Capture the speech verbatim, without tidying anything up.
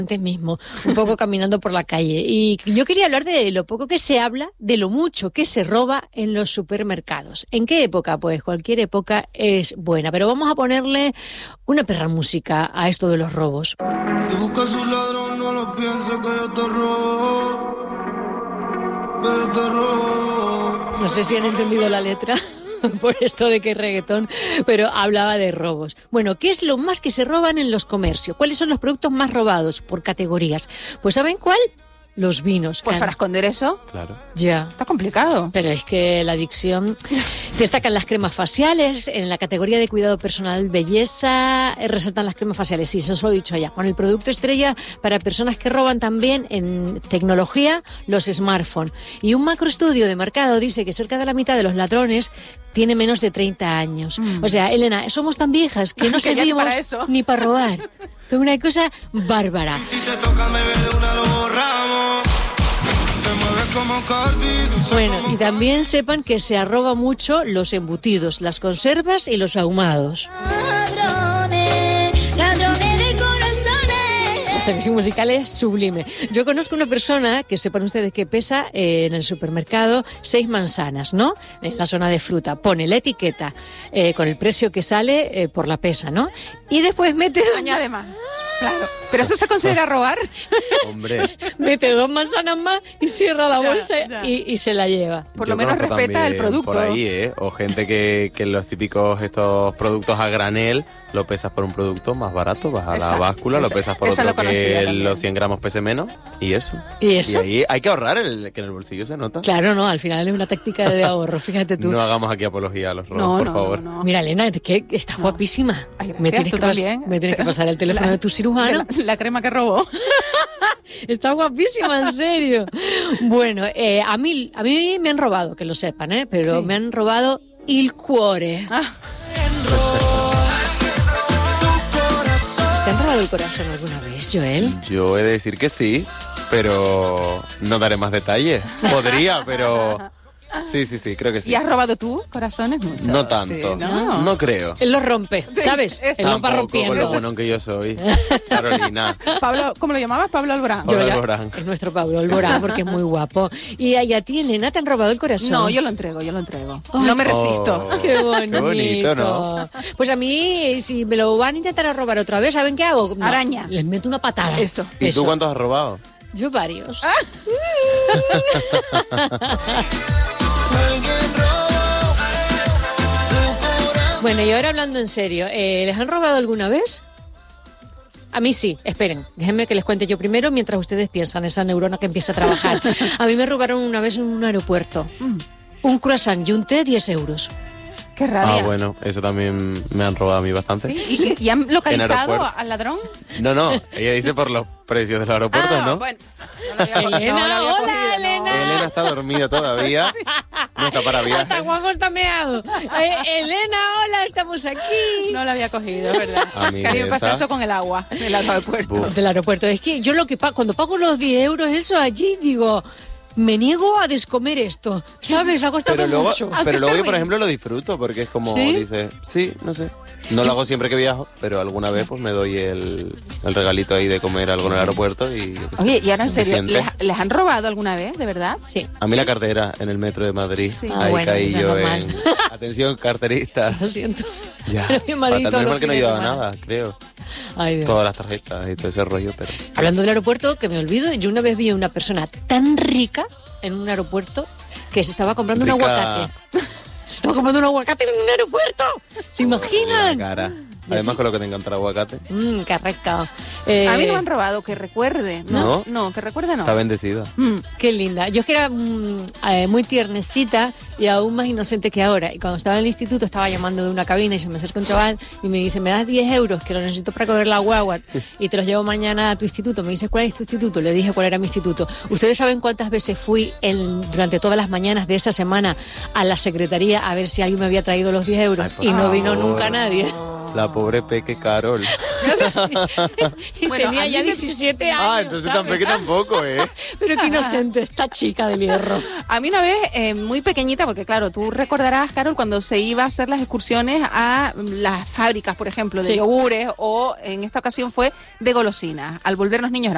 Antes mismo, un poco caminando por la calle. Y yo quería hablar de lo poco que se habla, de lo mucho que se roba en los supermercados. ¿En qué época? Pues cualquier época es buena, pero vamos a ponerle una perra música a esto de los robos. Si buscas un ladrón, no lo pienses que yo te robo, que yo te robo. No sé si han entendido la letra por esto de que es reggaetón, pero hablaba de robos. Bueno, ¿qué es lo más que se roban en los comercios? ¿Cuáles son los productos más robados por categorías? Pues ¿saben cuál? Los vinos. Pues para esconder eso, Claro. Ya. está complicado. Pero es que la adicción... Destacan las cremas faciales, en la categoría de cuidado personal, belleza, eh, resaltan las cremas faciales, sí, eso lo he dicho ya. Con el producto estrella para personas que roban también en tecnología, los smartphones. Y un macroestudio de mercado dice que cerca de la mitad de los ladrones tiene menos de treinta años. Mm. O sea, Elena, somos tan viejas que no Que ya ni servimos para eso. ni para robar. Es una cosa bárbara. Si te toca, me ve de una lo borramos. Te mueves como Cardi, dulce Bueno, como y también sepan que se arroba mucho los embutidos, las conservas y los ahumados. Ladrones, ladrones de corazones. La selección musical es sublime. Yo conozco una persona que sepan ustedes que pesa eh, en el supermercado seis manzanas, ¿no? En la zona de fruta. Pone la etiqueta eh, con el precio que sale eh, por la pesa, ¿no? Y después mete, Añade más. Claro. ¿Pero eso se considera robar? Hombre, mete dos manzanas más y cierra la Ya, bolsa ya. Y, y se la lleva. Por yo lo menos conozco respeta el también producto. por ahí, ¿eh? O gente que, que los típicos estos productos a granel lo pesas por un producto más barato, vas a la Exacto, báscula, lo eso- pesas por eso otro lo conocía que también. los cien gramos pese menos y eso. ¿Y eso? Y ahí hay que ahorrar, el, que en el bolsillo se nota. Claro, no, al final es una táctica de ahorro, fíjate tú. No hagamos aquí apología a los robos, No, por no, favor. no, no. Mira, Elena, es que estás No. guapísima. Ay, gracias, me, tienes tú que pas- también. me tienes que pasar el teléfono La- de tu cirujano. La, la crema que robó. Está guapísima, en serio. Bueno, eh, a mí a mí me han robado, que lo sepan, ¿eh? Pero Sí. me han robado il cuore. Ah, ¿Te han robado el corazón alguna vez, Joel? Yo he de decir que sí, pero no daré más detalles. Podría, pero... Sí, sí, sí, creo que sí. ¿y has robado tú corazones? Mucho. No tanto, Sí, no, ¿no? creo. Él lo rompe, ¿sabes? eso. Él lo va Tampoco, rompiendo. con lo bueno que yo soy. Carolina. Pablo, ¿cómo lo llamabas? Pablo Alborán. Pablo Yo ya- Alborán. Es nuestro Pablo Alborán, porque es muy guapo. Y a, y a ti, Elena, ¿te han robado el corazón? No, yo lo entrego, yo lo entrego. Ay. No me resisto. Oh. Qué bonito. Qué bonito, ¿no? Pues a mí, si me lo van a intentar robar otra vez, ¿saben qué hago? No, Araña. Les meto una patada. Eso. ¿Y Eso. tú cuántos has robado? Yo varios. alguien robó tu corazón. Bueno, y ahora hablando en serio, ¿eh, ¿les han robado alguna vez? A mí sí, esperen, déjenme que les cuente yo primero mientras ustedes piensan, esa neurona que empieza a trabajar. A mí me robaron una vez en un aeropuerto. Un croissant y un té, diez euros. Qué rabia. Ah, bueno, eso también me han robado a mí bastante. ¿Sí? ¿Y, y han localizado aeropuerto. al ladrón? No, no, ella dice por los precios de los aeropuertos, Ah, ¿no? bueno. No lo había- Elena, no lo había hola, cogido, no. Elena. Elena está dormida todavía, no está para Hasta viaje. Juanjo está meado. Eh, Elena, hola, estamos aquí. No lo había cogido, es verdad. Amiga Que a mí me pasa esa. eso con el agua del aeropuerto. Buf. Del aeropuerto. Es que yo lo que pago, cuando pago los diez euros, eso allí, digo, me niego a descomer esto. ¿Sabes? Ha costado Pero luego, mucho. pero luego yo, por bien. ejemplo, lo disfruto porque es como, ¿Sí? dice, sí, no sé. No lo hago siempre que viajo, pero alguna vez pues me doy el, el regalito ahí de comer algo en el aeropuerto y... yo qué sé, Oye, y ahora en serio, suficiente. ¿les, les han robado alguna vez, de verdad? Sí. A mí la cartera en el metro de Madrid, Sí. Ah, ahí bueno, caí eso es yo normal. en... Atención, carterista. Lo siento. Ya, Pero en Madrid fatal, todos menos los mal que no fines de llevaba semana. nada, creo. Ay, Dios. Todas las tarjetas y todo ese rollo, pero... Hablando del aeropuerto, que me olvido, yo una vez vi a una persona tan rica en un aeropuerto que se estaba comprando un Rica. aguacate. Se estaba comprando un aguacate en un aeropuerto. ¿Se La imaginan? cara. Además con lo que te encanta el aguacate. Mmm, qué rico. Eh, A mí no me han robado, que recuerde. ¿No? No, que recuerde no. Está bendecida. Mm. Qué linda. Yo es que era mm, eh, muy tiernecita y aún más inocente que ahora. Y cuando estaba en el instituto estaba llamando de una cabina y se me acerca un chaval y me dice, me das diez euros que lo necesito para coger la guagua y te los llevo mañana a tu instituto. Me dice, ¿cuál es tu instituto? Le dije cuál era mi instituto. ¿Ustedes saben cuántas veces fui en- durante todas las mañanas de esa semana a la secretaría a ver si alguien me había traído los diez euros? Ay, por Y no vino favor. nunca nadie. La pobre Peque Carol. Y Bueno, tenía a mí ya me- diecisiete años. Ah, entonces tan ¿sabes? Peque tampoco, ¿eh? Pero qué inocente esta chica del hierro. A mí una vez, eh, muy pequeñita, porque claro, tú recordarás, Carol, cuando se iba a hacer las excursiones a las fábricas, por ejemplo, de Sí. yogures, o en esta ocasión fue de golosinas. Al volver los niños